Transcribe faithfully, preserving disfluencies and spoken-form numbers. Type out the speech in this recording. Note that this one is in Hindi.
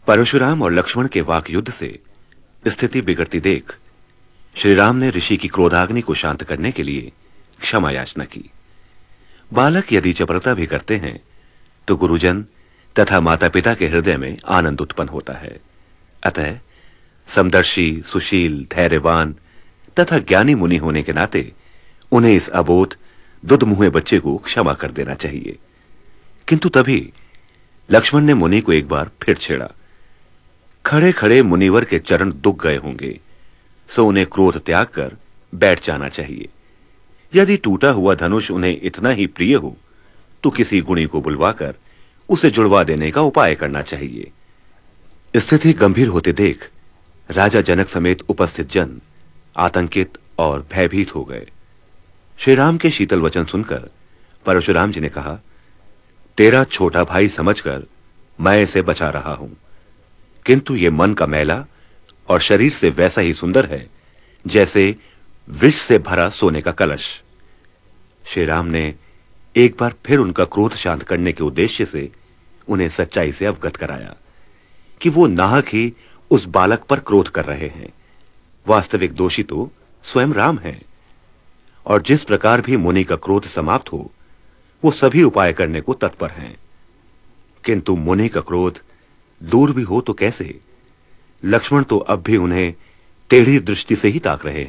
परशुराम और लक्ष्मण के वाक युद्ध से स्थिति बिगड़ती देख श्री राम ने ऋषि की क्रोधाग्नि को शांत करने के लिए क्षमा याचना की। बालक यदि चपलता भी करते हैं तो गुरुजन तथा माता-पिता के हृदय में आनंद उत्पन्न होता है। अतः समदर्शी, सुशील, धैर्यवान तथा ज्ञानी मुनि होने के नाते उन्हें इस अबोध दुधमुहे बच्चे को क्षमा कर देना चाहिए। किंतु तभी लक्ष्मण ने मुनि को एक बार फिर छेड़ा। खड़े खड़े मुनिवर के चरण दुख गए होंगे, सो उन्हें क्रोध त्याग कर बैठ जाना चाहिए। यदि टूटा हुआ धनुष उन्हें इतना ही प्रिय हो तो किसी गुणी को बुलवाकर उसे जुड़वा देने का उपाय करना चाहिए। स्थिति गंभीर होते देख राजा जनक समेत उपस्थित जन आतंकित और भयभीत हो गए। श्री राम के शीतल वचन सुनकर परशुराम जी ने कहा, तेरा छोटा भाई समझकर मैं इसे बचा रहा हूं, किंतु यह मन का मैला और शरीर से वैसा ही सुंदर है जैसे विष से भरा सोने का कलश। श्री राम ने एक बार फिर उनका क्रोध शांत करने के उद्देश्य से उन्हें सच्चाई से अवगत कराया कि वो नाहक ही उस बालक पर क्रोध कर रहे हैं। वास्तविक दोषी तो स्वयं राम हैं, और जिस प्रकार भी मुनि का क्रोध समाप्त हो वो सभी उपाय करने को तत्पर हैं। किंतु मुनि का क्रोध दूर भी हो तो कैसे? लक्ष्मण तो अब भी उन्हें टेढ़ी दृष्टि से ही ताक रहे हैं।